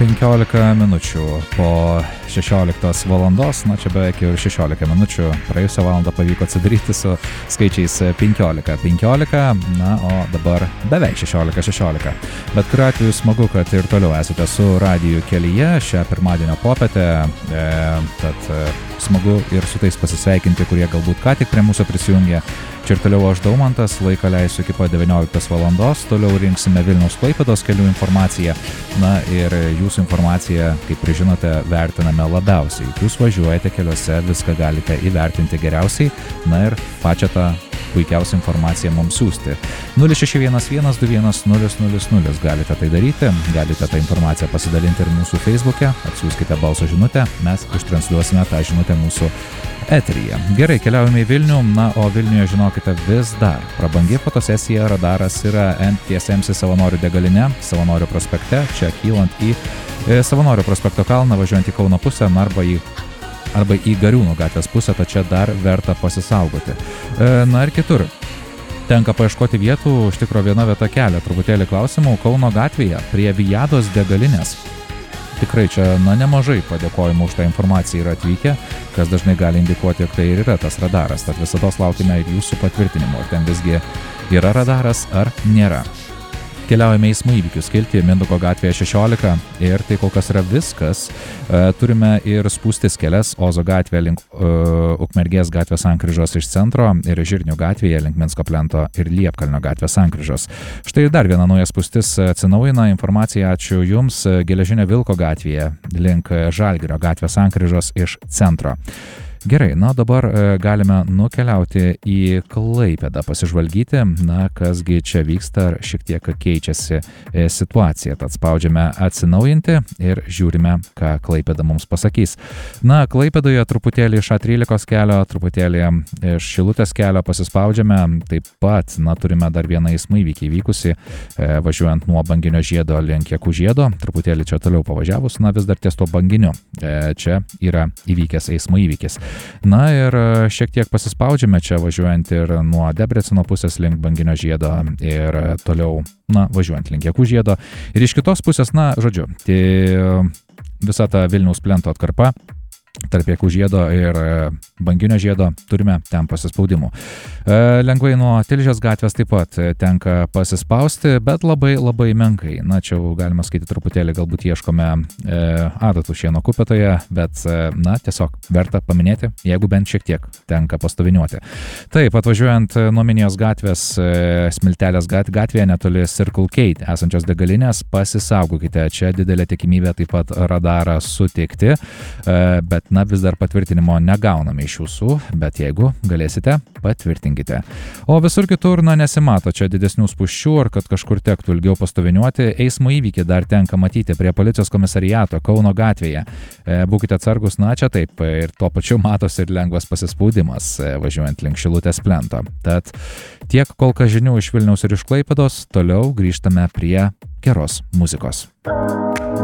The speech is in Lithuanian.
15 minučių po 16 valandos, na čia beveik jau 16 minučių, praėjusią valandą pavyko atsidaryti su skaičiais 15, na o dabar beveik 16. Bet kuriuo atveju smagu, kad ir toliau esate su radiju kelyje šią pirmadienio popietę, tad smagu ir su tais pasisveikinti, kurie galbūt ką tik prie mūsų prisijungė. Čia ir toliau aš Daumantas, laiką leisiu iki pat 19 valandos, toliau rinksime Vilniaus Klaipėdos kelių informaciją, na ir jūsų informaciją, kaip žinote, vertiname labiausiai. Jūs važiuojate keliuose, viską galite įvertinti geriausiai, na ir pačią tą puikiausią informaciją mums siųsti. 0611210000 galite tai daryti, galite tą informaciją pasidalinti ir mūsų Facebook'e, atsiųskite balso žinutę, mes ištransliuosime tą žinutę mūsų eteryje. Gerai, keliaujame į Vilnių, na o Vilniuje žinokite vis dar prabangi fotosesija, radaras yra TSMC Savanorių degalinė, Savanorių prospekte, čia kylant į Savanorių prospekto kalną, važiuojant į Kauno pusę arba į Gariūnų gatvės pusę, tačiau dar verta pasisaugoti. Na ir kitur. Tenka paieškoti vietų, iš tikro viena vieta kelia truputėlį klausimų. Kauno gatvėje prie Vijados degalinės. Tikrai čia, nemažai padėkojimų už tą informaciją yra atvykę, kas dažnai gali indikuoti, jog tai ir yra tas radaras. Tad visados laukime ir jūsų patvirtinimo, ar ten visgi yra radaras ar nėra. Keliaujame į eismo įvykių skiltį Mindaugo gatvėje 16 ir tai kol kas yra viskas. Turime ir spūstis kelias Ozo gatvėje link Ukmergės gatvės sankryžos iš centro ir Žirnių gatvėje link Minsko plento ir Liepkalnio gatvės sankryžos. Štai dar viena nauja spūstis atsinaujina. Informacija ačiū Jums Geležinio Vilko gatvėje link Žalgirio gatvės sankryžos iš centro. Gerai, na dabar galime nukeliauti į Klaipėdą, pasižvalgyti, na kasgi čia vyksta, ar šiek tiek keičiasi situacija. Tad spaudžiame atsinaujinti ir žiūrime, ką Klaipėda mums pasakys. Na, Klaipėdoje truputėlį iš A13 kelio, truputėlį iš Šilutės kelio pasispaudžiame. Taip pat, na, turime dar vieną eismo įvykį įvykusi, važiuojant nuo Banginio žiedo link Jakų žiedo, truputėlį čia toliau pavažiavus, na vis dar ties to Banginiu. Čia yra įvykęs eismo įvykis. Na ir šiek tiek pasispaudžiame čia važiuojant ir nuo Debreceno pusės link Banginio žiedo ir toliau, na, važiuojant link Jakų žiedo. Ir iš kitos pusės, na, žodžiu, tai visa ta Vilniaus plento atkarpa tarp Jakų žiedo ir Banginio žiedo turime ten pasispaudimų. Lengvai nuo Tilžės gatvės taip pat tenka pasispausti, bet labai menkai. Na, čia galima skaityti truputėlį, galbūt ieškome adatų šieno kupetoje, bet, na, tiesiog verta paminėti, jeigu bent šiek tiek tenka pastoviniuoti. Taip, atvažiuojant nuo Minijos gatvės, Smiltelės gatvėje netoli Circle K esančios degalinės, pasisaugokite. Čia didelė tikimybė taip pat radarą sutikti, bet, na, vis dar patvirtinimo negauname iš jūsų, bet jeigu galėsite, patvirtinkite. O visur kitur, na, nesimato čia didesnių spūsčių, ar kad kažkur tektų ilgiau pastoviniuoti. Eismo įvykį dar tenka matyti prie policijos komisariato Kauno gatvėje. Būkite atsargus, na, čia taip, ir tuo pačiu matosi ir lengvas pasispaudimas, važiuojant link Šilutės plento. Tad tiek kol kas žinių iš Vilniaus ir iš Klaipėdos, toliau grįžtame prie geros muzikos.